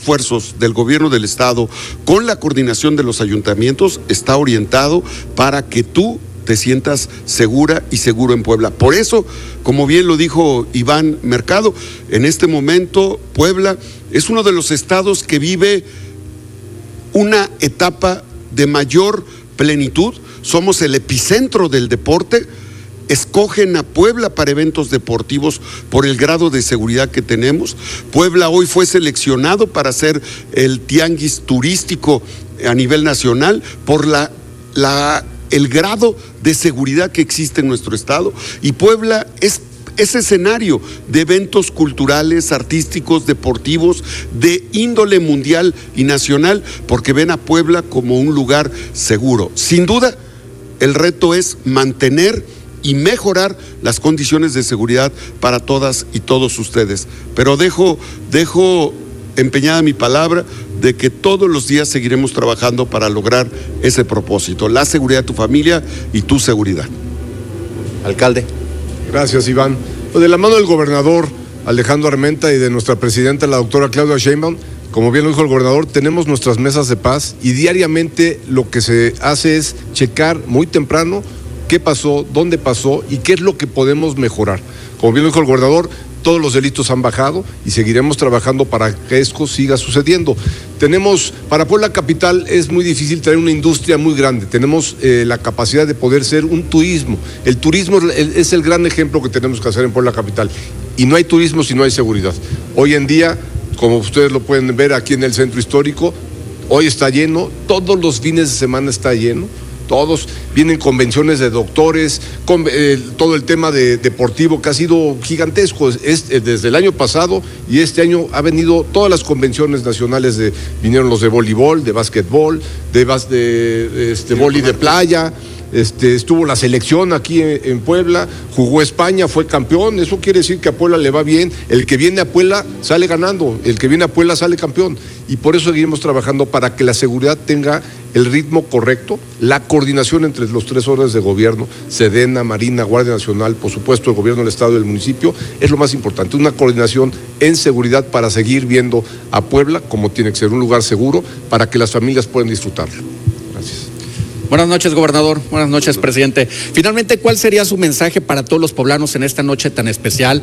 esfuerzos del gobierno del estado con la coordinación de los ayuntamientos está orientado para que tú te sientas segura y seguro en Puebla. Por eso, como bien lo dijo Iván Mercado, en este momento Puebla es uno de los estados que vive una etapa de mayor plenitud. Somos el epicentro del deporte. Escogen a Puebla para eventos deportivos por el grado de seguridad que tenemos. Puebla hoy fue seleccionado para ser el tianguis turístico a nivel nacional por el grado de seguridad que existe en nuestro estado, y Puebla es escenario de eventos culturales, artísticos, deportivos, de índole mundial y nacional, porque ven a Puebla como un lugar seguro. Sin duda, el reto es mantener y mejorar las condiciones de seguridad para todas y todos ustedes. Pero dejo empeñada mi palabra de que todos los días seguiremos trabajando para lograr ese propósito, la seguridad de tu familia y tu seguridad. Alcalde. Gracias, Iván. Pues de la mano del gobernador Alejandro Armenta y de nuestra presidenta, la doctora Claudia Sheinbaum, como bien lo dijo el gobernador, tenemos nuestras mesas de paz y diariamente lo que se hace es checar muy temprano qué pasó, dónde pasó y qué es lo que podemos mejorar. Como bien lo dijo el gobernador, todos los delitos han bajado y seguiremos trabajando para que esto siga sucediendo. Para Puebla Capital es muy difícil tener una industria muy grande. Tenemos la capacidad de poder ser un turismo. El turismo es el gran ejemplo que tenemos que hacer en Puebla Capital. Y no hay turismo si no hay seguridad. Hoy en día, como ustedes lo pueden ver aquí en el centro histórico, hoy está lleno, todos los fines de semana está lleno. Todos vienen convenciones de doctores, todo el tema deportivo que ha sido gigantesco desde el año pasado, y este año ha venido todas las convenciones nacionales, vinieron los de voleibol, de básquetbol, de vóley de playa. Estuvo la selección aquí en Puebla, jugó España, fue campeón. Eso quiere decir que a Puebla le va bien. El que viene a Puebla sale ganando, el que viene a Puebla sale campeón, y por eso seguimos trabajando para que la seguridad tenga el ritmo correcto, la coordinación entre los tres órdenes de gobierno, Sedena, Marina, Guardia Nacional, por supuesto el gobierno del estado y del municipio, es lo más importante, una coordinación en seguridad para seguir viendo a Puebla como tiene que ser, un lugar seguro para que las familias puedan disfrutarlo. Gracias. Buenas noches, gobernador. Buenas noches, presidente. Finalmente, ¿cuál sería su mensaje para todos los poblanos en esta noche tan especial,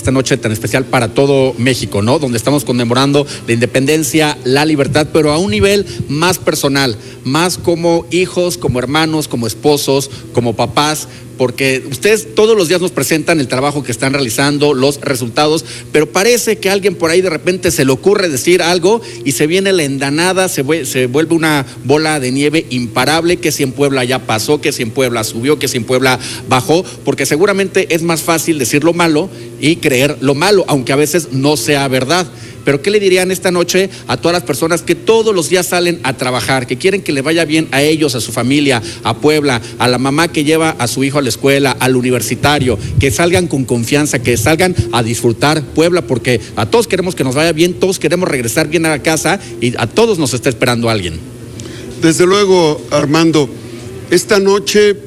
para todo México, ¿no? Donde estamos conmemorando la independencia, la libertad, pero a un nivel más personal, más como hijos, como hermanos, como esposos, como papás, porque ustedes todos los días nos presentan el trabajo que están realizando, los resultados, pero parece que a alguien por ahí de repente se le ocurre decir algo y se viene la endanada, se vuelve una bola de nieve imparable, que si en Puebla ya pasó, que si en Puebla subió, que si en Puebla bajó, porque seguramente es más fácil decir lo malo y creer lo malo, aunque a veces no sea verdad. Pero ¿qué le dirían esta noche a todas las personas que todos los días salen a trabajar, que quieren que le vaya bien a ellos, a su familia, a Puebla, a la mamá que lleva a su hijo a la escuela, al universitario, que salgan con confianza, que salgan a disfrutar Puebla, porque a todos queremos que nos vaya bien, todos queremos regresar bien a la casa y a todos nos está esperando alguien? Desde luego, Armando, esta noche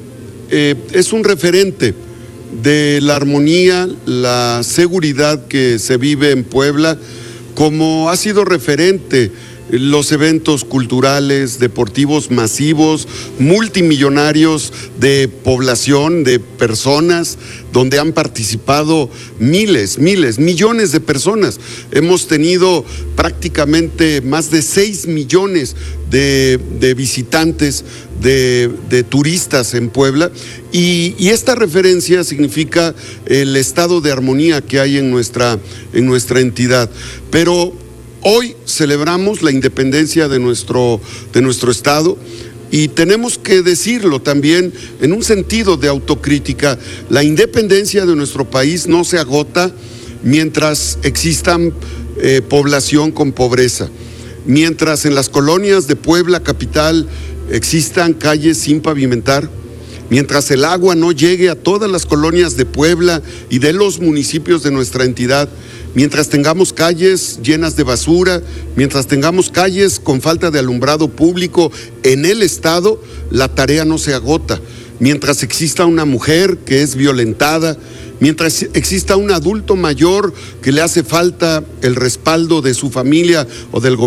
es un referente de la armonía, la seguridad que se vive en Puebla, como ha sido referente los eventos culturales, deportivos masivos, multimillonarios de población, de personas, donde han participado miles, millones de personas. Hemos tenido prácticamente más de 6 millones de visitantes, de turistas en Puebla, y esta referencia significa el estado de armonía que hay en nuestra entidad. Pero hoy celebramos la independencia de nuestro estado, y tenemos que decirlo también en un sentido de autocrítica. La independencia de nuestro país no se agota mientras existan población con pobreza, mientras en las colonias de Puebla Capital existan calles sin pavimentar, mientras el agua no llegue a todas las colonias de Puebla y de los municipios de nuestra entidad, mientras tengamos calles llenas de basura, mientras tengamos calles con falta de alumbrado público en el estado, la tarea no se agota. Mientras exista una mujer que es violentada, mientras exista un adulto mayor que le hace falta el respaldo de su familia o del gobierno,